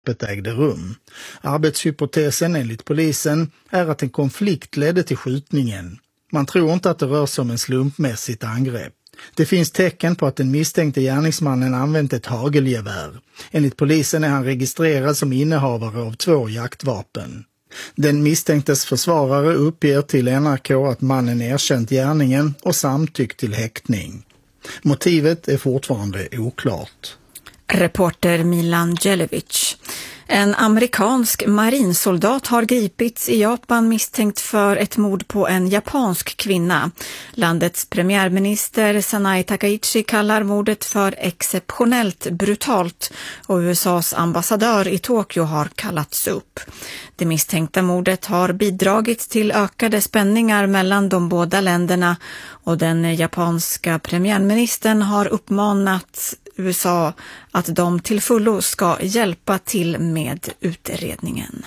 ägde rum. Arbetshypotesen enligt polisen är att en konflikt ledde till skjutningen. Man tror inte att det rör sig om en slumpmässigt angrepp. Det finns tecken på att den misstänkte gärningsmannen använt ett hagelgevär. Enligt polisen är han registrerad som innehavare av 2 jaktvapen. Den misstänktes försvarare uppger till NRK att mannen erkänt gärningen och samtyckt till häktning. Motivet är fortfarande oklart. Reporter Milan Djelevic. En amerikansk marinsoldat har gripits i Japan misstänkt för ett mord på en japansk kvinna. Landets premiärminister Sanai Takaichi kallar mordet för exceptionellt brutalt och USAs ambassadör i Tokyo har kallats upp. Det misstänkta mordet har bidragit till ökade spänningar mellan de båda länderna och den japanska premiärministern har uppmanat USA att de till fullo ska hjälpa till med utredningen.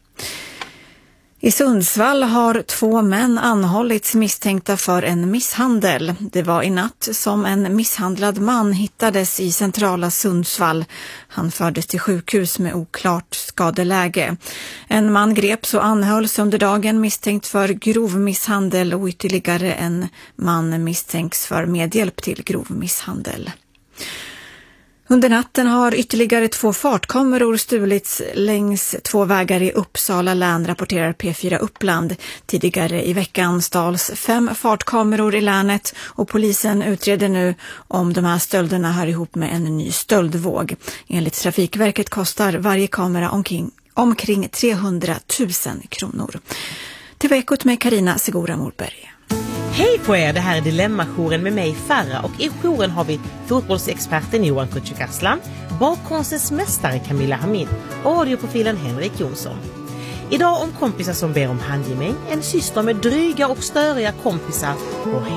I Sundsvall har 2 män anhållits misstänkta för en misshandel. Det var i natt som en misshandlad man hittades i centrala Sundsvall. Han fördes till sjukhus med oklart skadeläge. En man greps och anhölls under dagen misstänkt för grov misshandel och ytterligare en man misstänks för medhjälp till grov misshandel. Under natten har ytterligare 2 fartkameror stulits längs 2 vägar i Uppsala län, rapporterar P4 Uppland. Tidigare i veckan stals 5 fartkameror i länet och polisen utreder nu om de här stölderna hör ihop med en ny stöldvåg. Enligt Trafikverket kostar varje kamera omkring 300 000 kronor. Det var Ekot med Carina Segura Morberg. Hej på er, det här är Dilemma-jouren med mig Farah och i jouren har vi fotbollsexperten Johan Kücükaslan, bakkonstens mästare Camilla Hamid och audioprofilen Henrik Jonsson. Idag om kompisar som ber om handgemäng, en syster med dryga och störiga kompisar och